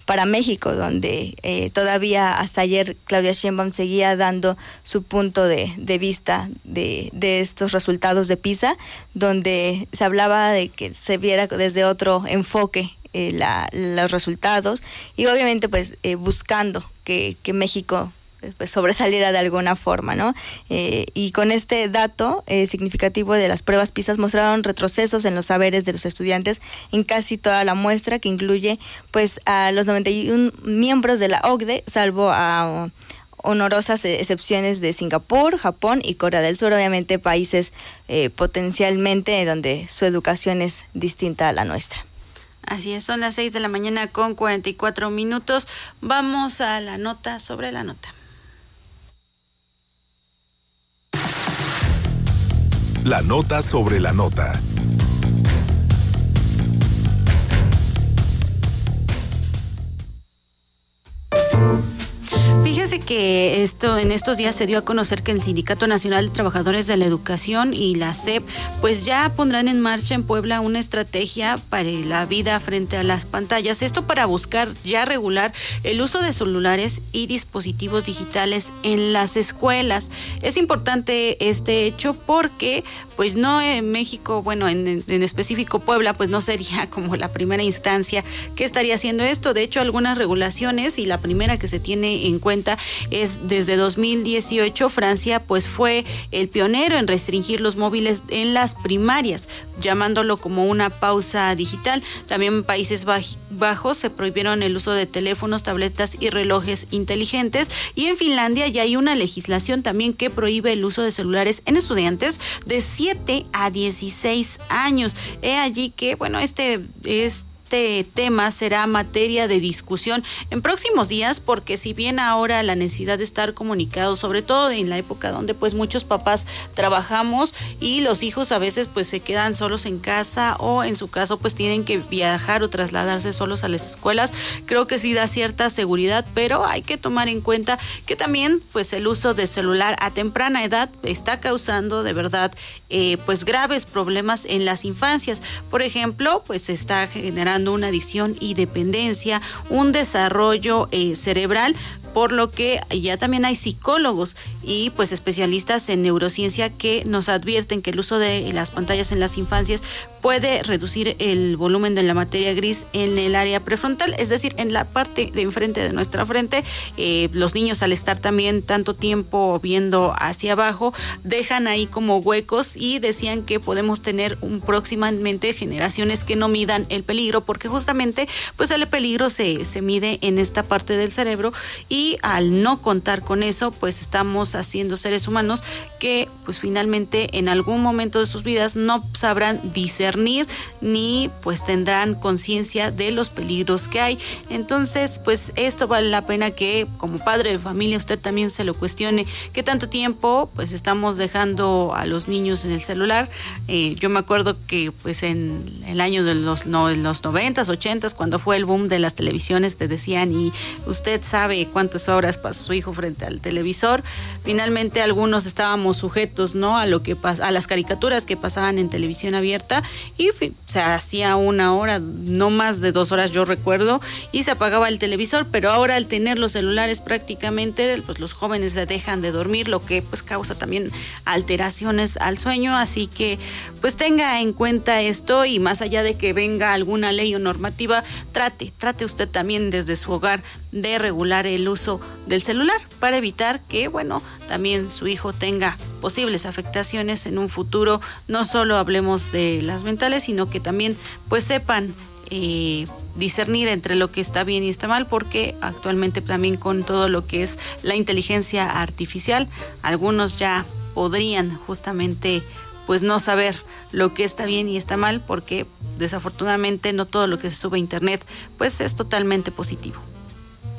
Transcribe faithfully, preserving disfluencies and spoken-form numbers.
para México, donde eh, todavía hasta ayer Claudia Sheinbaum seguía dando su punto de, de vista de, de estos resultados de PISA, donde se hablaba de que se viera desde otro enfoque eh, la, los resultados y obviamente pues eh, buscando que, que México pues sobresaliera de alguna forma, ¿no? Eh, y con este dato eh, significativo de las pruebas PISA mostraron retrocesos en los saberes de los estudiantes en casi toda la muestra, que incluye pues a los noventa y uno miembros de la O C D E, salvo a honorosas excepciones de Singapur, Japón y Corea del Sur, obviamente países eh, potencialmente donde su educación es distinta a la nuestra. Así es, son las seis de la mañana con cuarenta y cuatro minutos. Vamos a la nota sobre la nota. La nota sobre la nota. Fíjese que esto en estos días se dio a conocer que el Sindicato Nacional de Trabajadores de la Educación y la S E P pues ya pondrán en marcha en Puebla una estrategia para la vida frente a las pantallas. Esto para buscar ya regular el uso de celulares y dispositivos digitales en las escuelas. Es importante este hecho porque pues no en México, bueno, en, en específico Puebla, pues no sería como la primera instancia que estaría haciendo esto. De hecho, algunas regulaciones, y la primera que se tiene en cuenta es desde dos mil dieciocho, Francia pues fue el pionero en restringir los móviles en las primarias, llamándolo como una pausa digital. También en Países Bajos se prohibieron el uso de teléfonos, tabletas y relojes inteligentes, y en Finlandia ya hay una legislación también que prohíbe el uso de celulares en estudiantes de siete a dieciséis años. He allí que, bueno, este es Este tema será materia de discusión en próximos días, porque si bien ahora la necesidad de estar comunicados, sobre todo en la época donde pues muchos papás trabajamos y los hijos a veces pues se quedan solos en casa, o en su caso pues tienen que viajar o trasladarse solos a las escuelas, creo que sí da cierta seguridad, pero hay que tomar en cuenta que también pues el uso de celular a temprana edad está causando de verdad eh, pues graves problemas en las infancias. Por ejemplo, pues se está generando una adicción y dependencia, un desarrollo eh, cerebral, por lo que ya también hay psicólogos y pues especialistas en neurociencia que nos advierten que el uso de las pantallas en las infancias puede reducir el volumen de la materia gris en el área prefrontal, es decir, en la parte de enfrente de nuestra frente. Eh, los niños, al estar también tanto tiempo viendo hacia abajo, dejan ahí como huecos, y decían que podemos tener un, próximamente generaciones que no midan el peligro, porque justamente pues el peligro se, se mide en esta parte del cerebro, y al no contar con eso pues estamos haciendo seres humanos que pues finalmente en algún momento de sus vidas no sabrán discernir ni pues tendrán conciencia de los peligros que hay. Entonces pues esto vale la pena que como padre de familia usted también se lo cuestione, qué tanto tiempo pues estamos dejando a los niños en el celular. Eh, yo me acuerdo que pues en el año de los, no, en los noventas, ochentas, cuando fue el boom de las televisiones, te decían, y usted sabe cuántas horas pasó su hijo frente al televisor. Finalmente algunos estábamos sujetos, ¿no?, a lo que pas- a las caricaturas que pasaban en televisión abierta, y fi- se hacía una hora, no más de dos horas, yo recuerdo, y se apagaba el televisor. Pero ahora, al tener los celulares, prácticamente pues los jóvenes se dejan de dormir, lo que pues causa también alteraciones al sueño. Así que pues tenga en cuenta esto, y más allá de que venga alguna ley o normativa, trate, trate usted también desde su hogar de regular el uso del celular para evitar que, bueno, también su hijo tenga posibles afectaciones en un futuro. No solo hablemos de las mentales, sino que también pues sepan eh, discernir entre lo que está bien y está mal, porque actualmente también con todo lo que es la inteligencia artificial, algunos ya podrían justamente pues no saber lo que está bien y está mal, porque desafortunadamente no todo lo que se sube a internet pues es totalmente positivo.